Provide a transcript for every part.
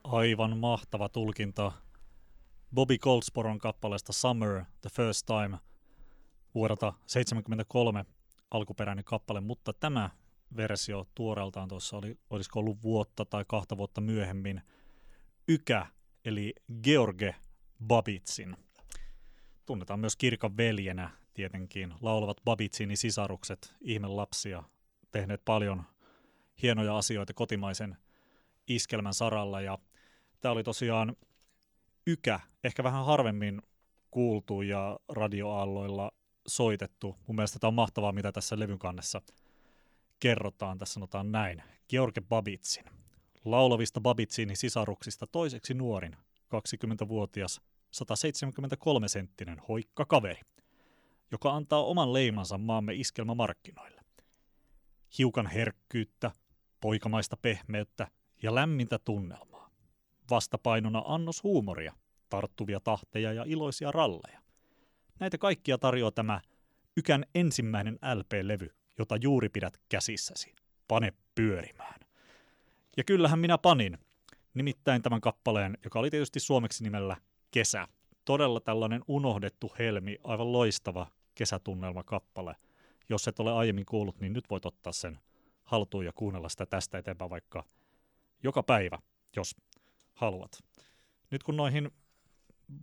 Aivan mahtava tulkinta Bobby Goldsboron kappaleesta Summer the First Time vuodelta 1973 alkuperäinen kappale, mutta tämä versio tuoreeltaan tuossa olisiko ollut vuotta tai 2 vuotta myöhemmin Ykä eli George Babbittsin. Tunnetaan myös Kirkan veljenä tietenkin. Laulavat Babbittsin sisarukset, ihmelapsia, tehneet paljon hienoja asioita kotimaisen iskelmän saralla. Ja tämä oli tosiaan Ykä, ehkä vähän harvemmin kuultu ja radioaalloilla soitettu. Mun mielestä tämä on mahtavaa, mitä tässä levyn kannessa kerrotaan. Tässä sanotaan näin. George Babbittsin. Laulavista Babbittsin sisaruksista toiseksi nuorin, 20-vuotias, 173-senttinen hoikka kaveri, joka antaa oman leimansa maamme iskelmämarkkinoille. Hiukan herkkyyttä, poikamaista pehmeyttä ja lämmintä tunnelmaa. Vastapainona annos huumoria, tarttuvia tahteja ja iloisia ralleja. Näitä kaikkia tarjoaa tämä Ykän ensimmäinen LP-levy, jota juuri pidät käsissäsi. Pane pyörimään. Ja kyllähän minä panin. Nimittäin tämän kappaleen, joka oli tietysti suomeksi nimellä Kesä. Todella tällainen unohdettu helmi, aivan loistava kesätunnelmakappale. Jos et ole aiemmin kuullut, niin nyt voit ottaa sen haltuun ja kuunnella sitä tästä eteenpäin vaikka joka päivä, jos haluat. Nyt kun noihin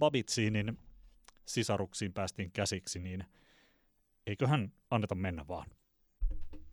Babbittsin sisaruksiin päästiin käsiksi, niin eiköhän anneta mennä vaan.